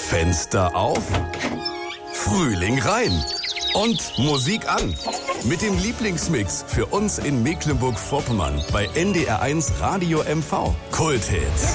Fenster auf, Frühling rein und Musik an. Mit dem Lieblingsmix für uns in Mecklenburg-Vorpommern bei NDR1 Radio MV. Kulthits.